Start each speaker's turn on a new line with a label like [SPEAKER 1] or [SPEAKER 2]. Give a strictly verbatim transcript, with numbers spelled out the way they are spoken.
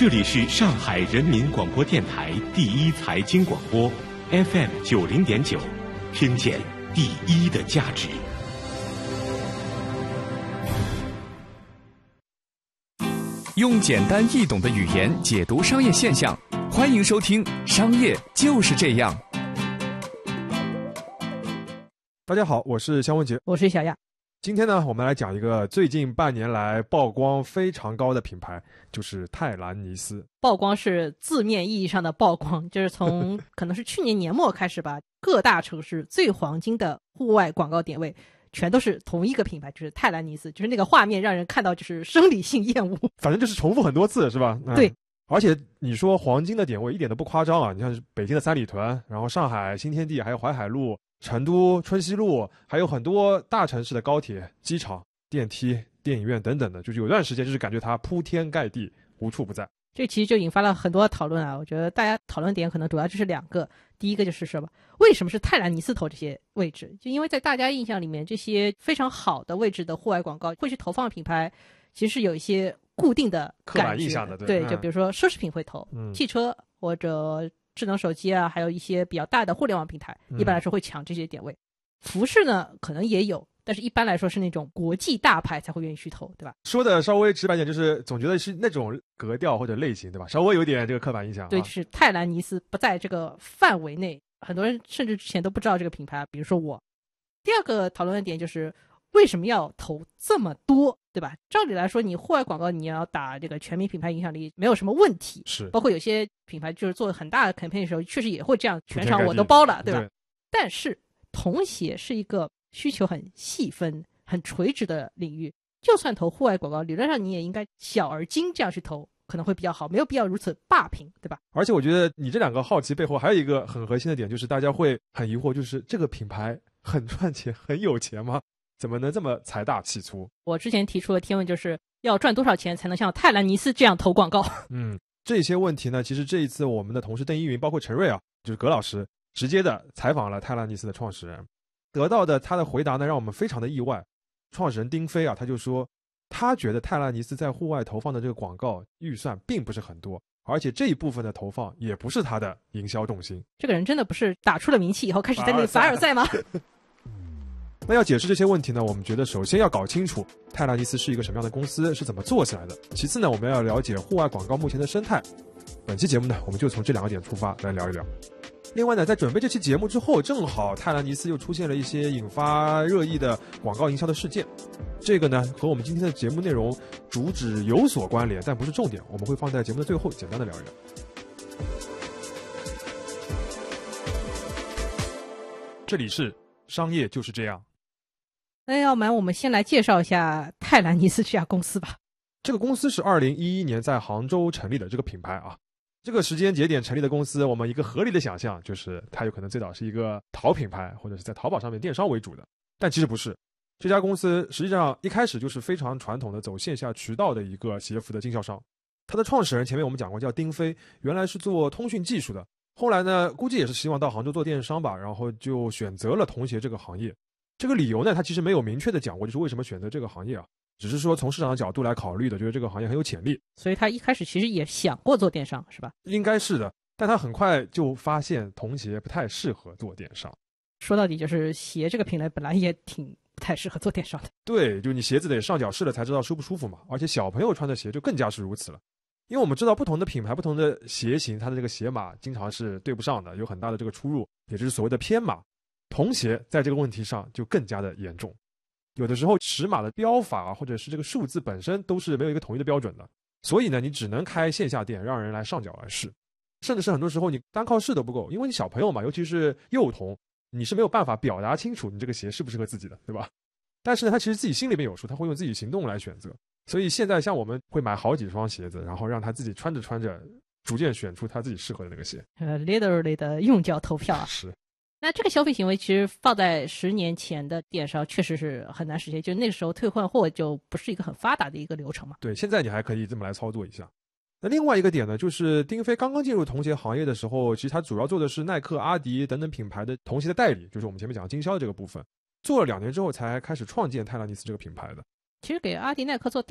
[SPEAKER 1] 这里是上海人民广播电台第一财经广播 F M 九零点九，听见第一的价值。
[SPEAKER 2] 用简单易懂的语言解读商业现象，欢迎收听《商业就是这样》。
[SPEAKER 3] 大家好，我是肖文杰，
[SPEAKER 4] 我是小亚。
[SPEAKER 3] 今天呢，我们来讲一个最近半年来曝光非常高的品牌，就是泰兰尼斯。
[SPEAKER 4] 曝光是字面意义上的曝光，就是从可能是去年年末开始吧，各大城市最黄金的户外广告点位全都是同一个品牌，就是泰兰尼斯，就是那个画面让人看到就是生理性厌恶，
[SPEAKER 3] 反正就是重复很多次，是吧？嗯、
[SPEAKER 4] 对。
[SPEAKER 3] 而且你说黄金的点位一点都不夸张啊！你像北京的三里屯，然后上海新天地，还有淮海路、成都春熙路，还有很多大城市的高铁、机场、电梯、电影院等等的，就是有段时间就是感觉它铺天盖地，无处不在。
[SPEAKER 4] 这其实就引发了很多讨论啊！我觉得大家讨论点可能主要就是两个，第一个就是什么？为什么是泰兰尼斯投这些位置？就因为在大家印象里面，这些非常好的位置的户外广告会去投放的品牌，其实是有一些固定的
[SPEAKER 3] 刻板印象的，对，
[SPEAKER 4] 对，就比如说奢侈品会投，
[SPEAKER 3] 嗯，
[SPEAKER 4] 汽车或者智能手机啊，还有一些比较大的互联网平台，一般来说会抢这些点位。嗯、服饰呢，可能也有。但是一般来说是那种国际大牌才会愿意去投，对吧？
[SPEAKER 3] 说的稍微直白点，就是总觉得是那种格调或者类型，对吧？稍微有点这个刻板印象、啊。
[SPEAKER 4] 对，就是泰兰尼斯不在这个范围内，很多人甚至之前都不知道这个品牌，比如说我。第二个讨论的点就是为什么要投这么多，对吧？照理来说，你户外广告你要打这个全民品牌影响力没有什么问题，
[SPEAKER 3] 是。
[SPEAKER 4] 包括有些品牌就是做很大的 campaign 的时候，确实也会这样，全场我都包了，对吧？对。但是童鞋是一个需求很细分、很垂直的领域，就算投户外广告，理论上你也应该小而精这样去投，可能会比较好，没有必要如此霸屏，对吧？
[SPEAKER 3] 而且我觉得你这两个好奇背后还有一个很核心的点，就是大家会很疑惑，就是这个品牌很赚钱、很有钱吗？怎么能这么财大气粗？
[SPEAKER 4] 我之前提出的提问就是要赚多少钱才能像泰兰尼斯这样投广告？
[SPEAKER 3] 嗯，这些问题呢，其实这一次我们的同事邓一云，包括陈瑞啊，就是葛老师，直接的采访了泰兰尼斯的创始人。得到的他的回答呢，让我们非常的意外。创始人丁飞啊，他就说，他觉得泰兰尼斯在户外投放的这个广告预算并不是很多，而且这一部分的投放也不是他的营销重心。
[SPEAKER 4] 这个人真的不是打出了名气以后开始在那里凡尔赛吗？
[SPEAKER 3] 那要解释这些问题呢，我们觉得首先要搞清楚泰兰尼斯是一个什么样的公司，是怎么做起来的。其次呢，我们要了解户外广告目前的生态。本期节目呢，我们就从这两个点出发来聊一聊。另外呢，在准备这期节目之后，正好泰兰尼斯又出现了一些引发热议的广告营销的事件，这个呢和我们今天的节目内容主旨有所关联，但不是重点，我们会放在节目的最后简单的聊一聊。这里是商业就是这样。
[SPEAKER 4] 那要不然我们先来介绍一下泰兰尼斯这家公司吧。
[SPEAKER 3] 这个公司是二零一一年在杭州成立的这个品牌啊。这个时间节点成立的公司，我们一个合理的想象就是它有可能最早是一个淘品牌，或者是在淘宝上面电商为主的，但其实不是。这家公司实际上一开始就是非常传统的走线下渠道的一个鞋服的经销商。它的创始人前面我们讲过叫丁飞，原来是做通讯技术的，后来呢估计也是希望到杭州做电商吧，然后就选择了童鞋这个行业。这个理由呢他其实没有明确的讲过，就是为什么选择这个行业啊，只是说从市场的角度来考虑的，觉得这个行业很有潜力，
[SPEAKER 4] 所以他一开始其实也想过做电商，是吧？
[SPEAKER 3] 应该是的，但他很快就发现童鞋不太适合做电商。
[SPEAKER 4] 说到底就是鞋这个品类本来也挺不太适合做电商的。
[SPEAKER 3] 对，就你鞋子得上脚试了才知道舒不舒服嘛，而且小朋友穿的鞋就更加是如此了。因为我们知道不同的品牌、不同的鞋型，它的这个鞋码经常是对不上的，有很大的这个出入，也就是所谓的偏码。童鞋在这个问题上就更加的严重。有的时候尺码的标法或者是这个数字本身都是没有一个统一的标准的，所以呢你只能开线下店让人来上脚来试，甚至是很多时候你单靠试都不够，因为你小朋友嘛，尤其是幼童，你是没有办法表达清楚你这个鞋适不适合自己的，对吧？但是呢他其实自己心里面有数，他会用自己行动来选择。所以现在像我们会买好几双鞋子，然后让他自己穿着穿着逐渐选出他自己适合的那个鞋，
[SPEAKER 4] 呃 literally 的用脚投票啊。
[SPEAKER 3] 是。
[SPEAKER 4] 那这个消费行为其实放在十年前的电商确实是很难实现，就那个时候退换货就不是一个很发达的一个流程嘛。
[SPEAKER 3] 对，现在你还可以这么来操作一下。那另外一个点呢，就是丁飞刚刚进入童鞋行业的时候，其实他主要做的是耐克、阿迪等等品牌的童鞋的代理，就是我们前面讲经销的这个部分。做了两年之后才开始创建泰兰尼斯这个品牌的。
[SPEAKER 4] 其实给阿迪耐克做